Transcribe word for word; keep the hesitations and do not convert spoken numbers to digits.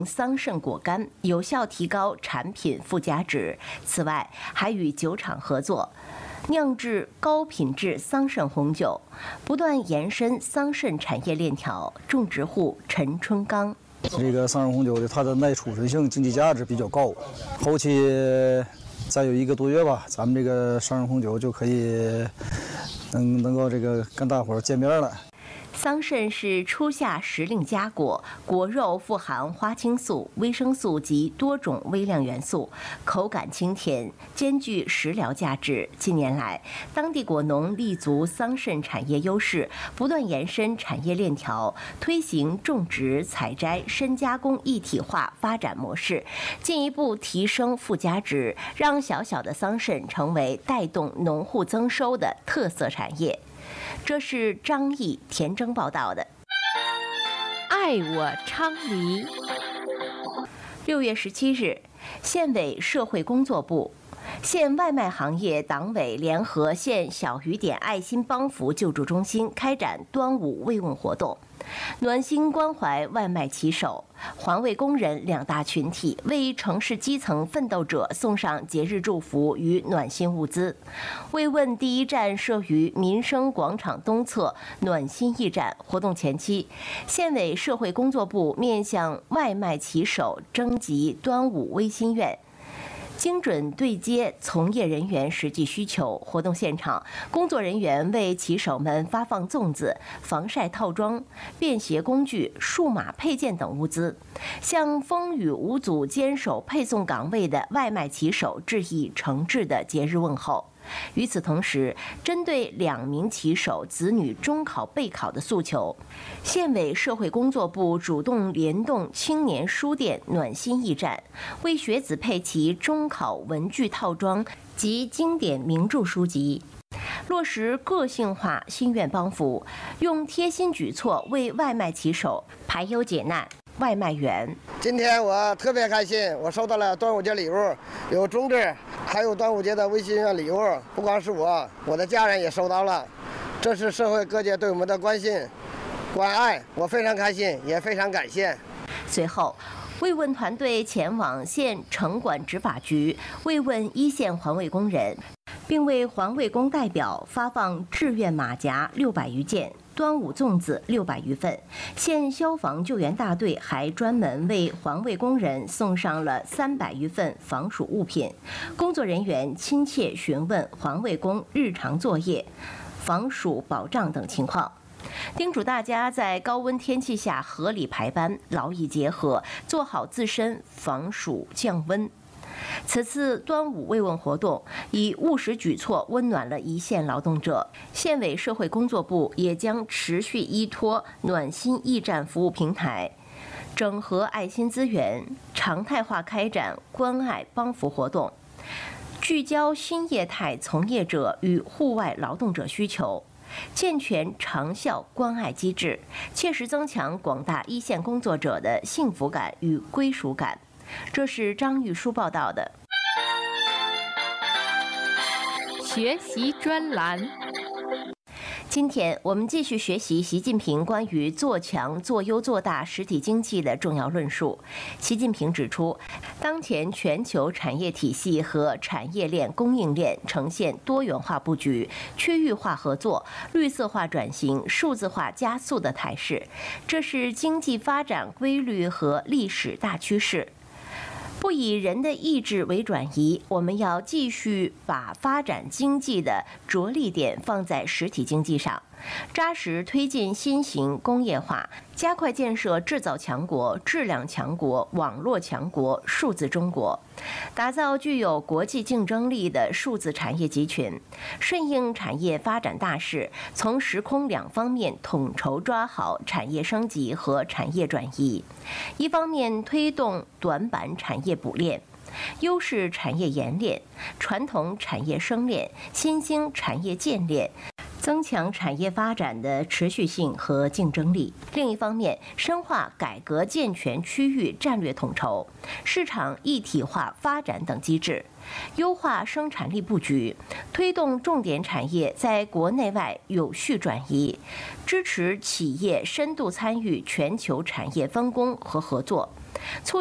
桑葚果干，有效提高产品附加值。此外，还与酒厂合作，酿制高品质桑葚红酒，不断延伸桑葚产业链条。种植户陈春刚。 这个桑葚红酒的它的耐储存性、经济价值比较高，后期再有一个多月吧，咱们这个桑葚红酒就可以能能够这个跟大伙儿见面了。 桑葚是初夏时令佳果，果肉富含花青素、维生素及多种微量元素，口感清甜，兼具食疗价值。近年来，当地果农立足桑葚产业优势，不断延伸产业链条，推行种植、采摘、深加工一体化发展模式，进一步提升附加值，让小小的桑葚成为带动农户增收的特色产业。 这是张毅、田征报道的。 爱我昌黎。 六月十七日，县委社会工作部、县外卖行业党委联合县小雨点爱心帮扶救助中心开展端午慰问活动。 暖心关怀外卖骑手、环卫工人两大群体为城市基层奋斗者送上节日祝福与暖心物资。慰问第一站设于民生广场东侧暖心驿站。活动前期，县委社会工作部面向外卖骑手征集端午微心愿。 精准对接从业人员实际需求。活动现场，工作人员为骑手们发放粽子、防晒套装、便携工具、数码配件等物资，向风雨无阻坚守配送岗位的外卖骑手致以诚挚的节日问候。 与此同时，针对两名骑手子女中考备考的诉求，县委社会工作部主动联动青年书店暖心驿站，为学子配齐中考文具套装及经典名著书籍，落实个性化心愿帮扶，用贴心举措为外卖骑手排忧解难。 外卖员， 今天我特别开心，我收到了端午节礼物，有粽子，还有端午节的微心愿礼物。不光是我，我的家人也收到了，这是社会各界对我们的关心、关爱，我非常开心，也非常感谢。 随后，慰问团队前往县城管执法局慰问一线环卫工人，并为环卫工代表发放志愿马甲六百余件。 端午粽子六百余份，县消防救援大队还专门为环卫工人送上了三百余份防暑物品。工作人员亲切询问环卫工日常作业、防暑保障等情况，叮嘱大家在高温天气下合理排班，劳逸结合，做好自身防暑降温。 此次端午慰问活动以务实举措温暖了一线劳动者，县委社会工作部也将持续依托暖心驿站服务平台，整合爱心资源，常态化开展关爱帮扶活动，聚焦新业态从业者与户外劳动者需求，健全长效关爱机制，切实增强广大一线工作者的幸福感与归属感。 这是张玉书报道的。 学习专栏。 今天我们继续学习习近平关于做强、做优、做大实体经济的重要论述。习近平指出，当前全球产业体系和产业链供应链呈现多元化布局、区域化合作、绿色化转型、数字化加速的态势，这是经济发展规律和历史大趋势。 不以人的意志为转移，我们要继续把发展经济的着力点放在实体经济上，扎实推进新型工业化，加快建设制造强国、质量强国、网络强国、数字中国，打造具有国际竞争力的数字产业集群，顺应产业发展大势，从时空两方面统筹抓好产业升级和产业转移。一方面推动短板产业补链、优势产业冶炼、传统产业生炼、新兴产业建炼，增强产业发展的持续性和竞争力；另一方面，深化改革健全区域战略统筹、市场一体化发展等机制，优化生产力布局，推动重点产业在国内外有序转移，支持企业深度参与全球产业分工和合作。 促